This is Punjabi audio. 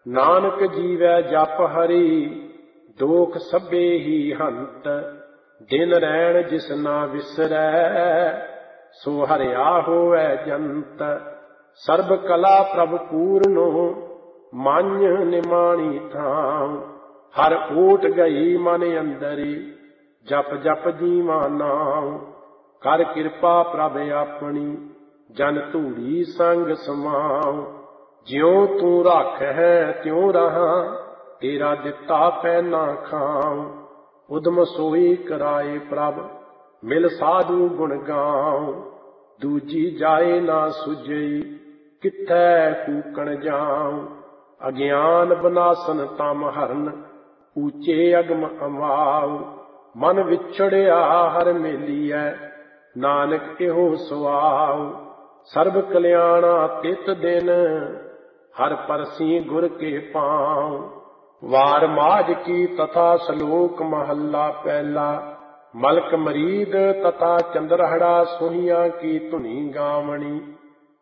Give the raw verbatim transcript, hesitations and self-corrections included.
ਨਾਨਕ ਜੀਵੈ ਜਪ ਹਰੀ ਦੋਖ ਸਭੇ ਹੀ ਹੰਤ। ਦਿਨ ਰੈਣ ਜਿਸ ਨਾ ਵਿਸਰੈ ਸੋ ਹਰਿਆ ਹੋਵੈ ਜੰਤ। ਸਰਬ ਕਲਾ ਪ੍ਰਭ ਪੂਰਨੋ ਮੰਝ ਨਿਮਾਣੀ ਥਾਂ। ਹਰ ਓਟ ਗਈ ਮਨ ਅੰਦਰੀ ਜਪ ਜਪ ਜੀਵਾ ਨਾਮ। ਕਰ ਕਿਰਪਾ ਪ੍ਰਭ ਆਪਣੀ ਜਨ ਧੂੜੀ ਸੰਗ ਸਮਾਉ। ਜਿਉ ਤੂੰ ਰੱਖ ਹੈ ਤਿਉ ਰਹਾ ਤੇਰਾ ਦਿੱਤਾ ਪੈ ਨਾ ਖਾਉ। ਉਦਮ ਸੋਈ ਕਰਾਏ ਪ੍ਰਭ ਮਿਲ ਸਾਧੂ ਗੁਣ ਗਾਉ। ਦੂਜੀ ਜਾਏ ਨਾ ਸੁਝਈ ਕਿਥੈ ਕੂਕਣ ਜਾਉ। ਅਗਿਆਨ ਬਨਾਸਨ ਤਮ ਹਰਨ ਊਚੇ ਅਗਮ ਅਮਾਉ। ਮਨ ਵਿਛੜਿਆ ਹਰ ਮੇਲੀਐ ਨਾਨਕ ਇਹੋ ਸੁਆਉ। ਸਰਬ ਕਲਿਆਣਾ ਤਿਤ ਦਿਨ ਹਰ ਪਰਸੀ ਗੁਰ ਕੇ ਪਾਉ। ਵਾਰ ਮਾਝ ਕੀ ਤਥਾ ਸਲੋਕ ਮਹੱਲਾ ਪਹਿਲਾ। ਮਲਕ ਮਰੀਦ ਤਥਾ ਚੰਦਰਹੜਾ ਸੋਹੀਆਂ ਕੀ ਧੁਨੀ ਗਾਵਣੀ।